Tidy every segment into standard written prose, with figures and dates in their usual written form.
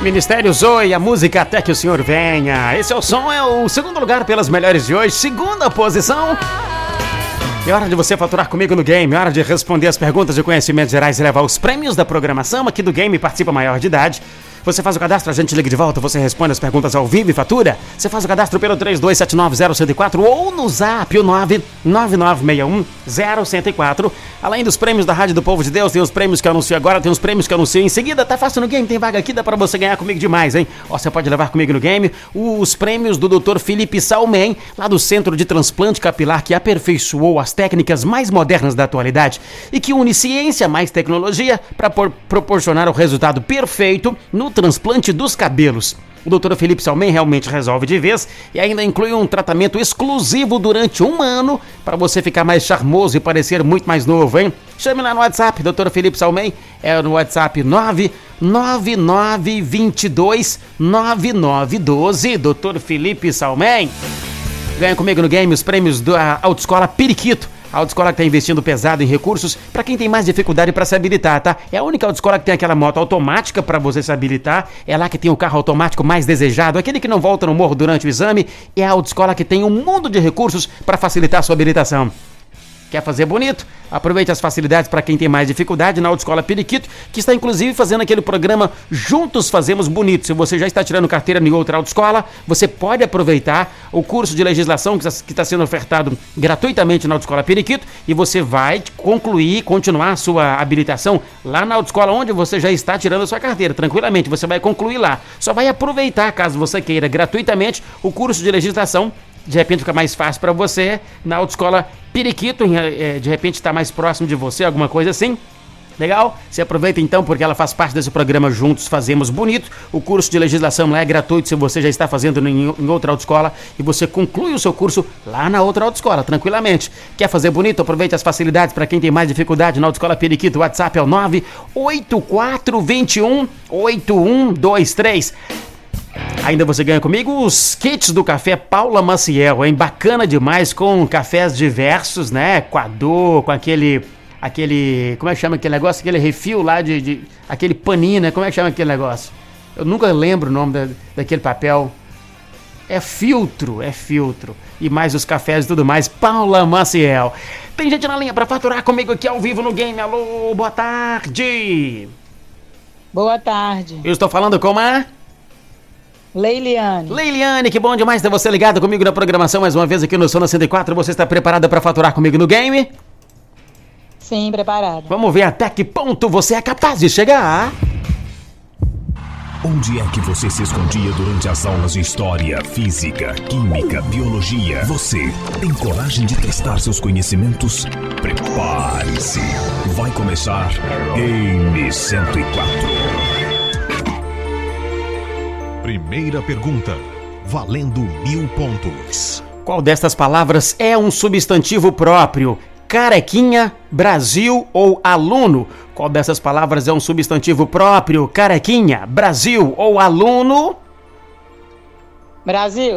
Ministério Zoe, a música Até Que o Senhor Venha. Esse é o som, é o segundo lugar pelas melhores de hoje, segunda posição. É hora de você faturar comigo no game, é hora de responder as perguntas de conhecimentos gerais e levar os prêmios da programação aqui do game. Participa maior de idade. Você faz o cadastro, a gente liga de volta, você responde as perguntas ao vivo e fatura. Você faz o cadastro pelo 32790104 ou no zap o 999610104. Além dos prêmios da Rádio do Povo de Deus, tem os prêmios que eu anuncio agora, tem os prêmios que eu anuncio em seguida. Tá fácil no game, tem vaga aqui, dá pra você ganhar comigo demais, hein? Ó, você pode levar comigo no game os prêmios do Dr. Felipe Salmen, lá do Centro de Transplante Capilar, que aperfeiçoou as técnicas mais modernas da atualidade e que une ciência mais tecnologia para proporcionar o resultado perfeito no transplante dos cabelos. O Dr. Felipe Salmen realmente resolve de vez e ainda inclui um tratamento exclusivo durante 1 ano para você ficar mais charmoso e parecer muito mais novo, hein? Chame lá no WhatsApp, Dr. Felipe Salmen, é no WhatsApp 999229912, Dr. Felipe Salmen. Ganha comigo no game os prêmios da Autoescola Periquito. A autoescola que está investindo pesado em recursos para quem tem mais dificuldade para se habilitar, tá? É a única autoescola que tem aquela moto automática para você se habilitar. É lá que tem o carro automático mais desejado, aquele que não volta no morro durante o exame. É a autoescola que tem um mundo de recursos para facilitar a sua habilitação. Quer fazer bonito? Aproveite as facilidades para quem tem mais dificuldade na Autoescola Periquito, que está inclusive fazendo aquele programa Juntos Fazemos Bonito. Se você já está tirando carteira em outra autoescola, você pode aproveitar o curso de legislação que está sendo ofertado gratuitamente na Autoescola Periquito e você vai continuar a sua habilitação lá na autoescola onde você já está tirando a sua carteira, tranquilamente. Você vai concluir lá. Só vai aproveitar, caso você queira, gratuitamente o curso de legislação. De repente fica mais fácil para você na Autoescola Periquito, de repente está mais próximo de você, alguma coisa assim. Legal? Você aproveita então, porque ela faz parte desse programa Juntos Fazemos Bonito. O curso de legislação lá é gratuito se você já está fazendo em outra autoescola e você conclui o seu curso lá na outra autoescola, tranquilamente. Quer fazer bonito? Aproveite as facilidades para quem tem mais dificuldade na Autoescola Periquito. O WhatsApp é o 984218123. Ainda você ganha comigo os kits do Café Paula Maciel, hein? Bacana demais, com cafés diversos, né? Coador, com aquele... Como é que chama aquele negócio? Aquele refil lá aquele paninho, né? Como é que chama aquele negócio? Eu nunca lembro o nome daquele papel. É filtro. E mais os cafés e tudo mais. Paula Maciel. Tem gente na linha pra faturar comigo aqui ao vivo no game. Alô, boa tarde. Boa tarde. Eu estou falando com a... Leiliane, que bom demais ter você ligado comigo na programação mais uma vez aqui no Sono 104. Você está preparada para faturar comigo no game? Sim, preparada. Vamos ver até que ponto você é capaz de chegar. Onde é que você se escondia durante as aulas de história, física, química, biologia? Você tem coragem de testar seus conhecimentos? Prepare-se. Vai começar Game 104. Primeira pergunta, valendo 1000 pontos. Qual destas palavras é um substantivo próprio? Carequinha, Brasil ou aluno? Qual dessas palavras é um substantivo próprio? Carequinha, Brasil ou aluno? Brasil.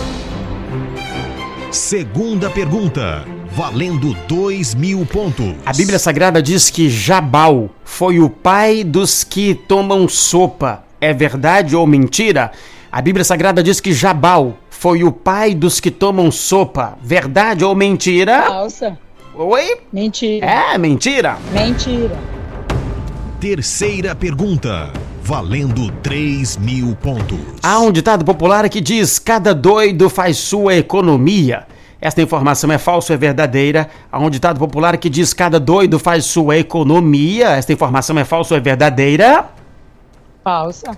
Segunda pergunta, valendo 2000 pontos. A Bíblia Sagrada diz que Jabal foi o pai dos que tomam sopa. É verdade ou mentira? A Bíblia Sagrada diz que Jabal foi o pai dos que tomam sopa. Verdade ou mentira? Falsa. Oi? Mentira. É, mentira? Mentira. Terceira pergunta, valendo 3000 pontos. Há um ditado popular que diz: cada doido faz sua economia. Esta informação é falsa ou é verdadeira? Há um ditado popular que diz: cada doido faz sua economia. Esta informação é falsa ou é verdadeira? Falsa.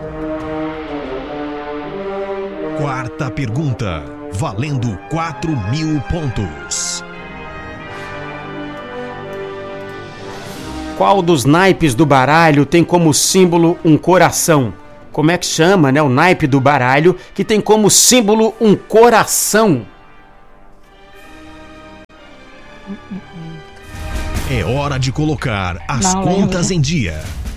Quarta pergunta, valendo 4000 pontos. Qual dos naipes do baralho tem como símbolo um coração? Como é que chama, né? O naipe do baralho que tem como símbolo um coração. É hora de colocar as contas em dia.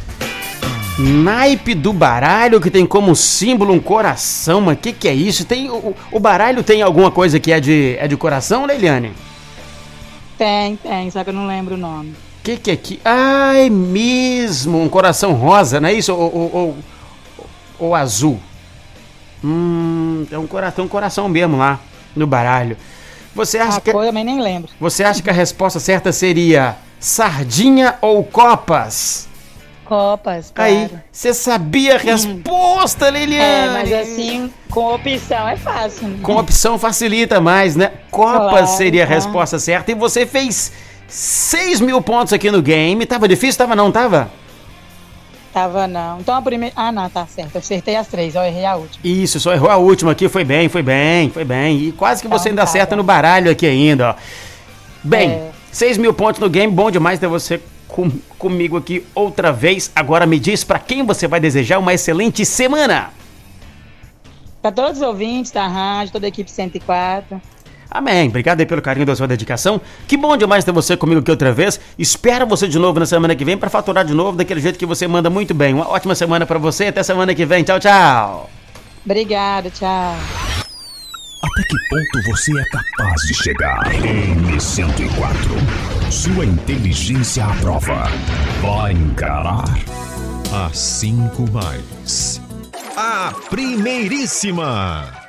Naipe do baralho que tem como símbolo um coração, mas que é isso? Tem o baralho tem alguma coisa que é de coração, Leiliane? Tem, só que eu não lembro o nome. Que é aqui? Ah, é mesmo, um coração rosa, não é isso? ou azul? Tem um coração mesmo lá no baralho. Você acha A cor eu também nem lembro. Você acha que a resposta certa seria sardinha ou copas? Copas, claro. Aí, você sabia a resposta, Liliane? Mas assim, com opção é fácil. Né? Com opção facilita mais, né? Copas Claro, seria a resposta certa. E você fez 6.000 pontos aqui no game. Tava difícil? Tava não? Tava? Tava não. Então a primeira... não, tá certo. Eu acertei as 3, eu errei a última. Isso, só errou a última aqui. Foi bem. E quase que você ainda acerta no baralho aqui ainda, ó. Bem, 6.000 pontos no game. Bom demais ter você comigo aqui outra vez. Agora me diz pra quem você vai desejar uma excelente semana. Pra todos os ouvintes da rádio, toda a equipe 104. Amém. Obrigado aí pelo carinho da sua dedicação. Que bom demais ter você comigo aqui outra vez. Espero você de novo na semana que vem pra faturar de novo daquele jeito que você manda muito bem. Uma ótima semana pra você. Até semana que vem. Tchau, tchau. Obrigada, tchau. Até que ponto você é capaz de chegar? M104. Sua inteligência à prova. Vai encarar a 5 mais. A primeiríssima.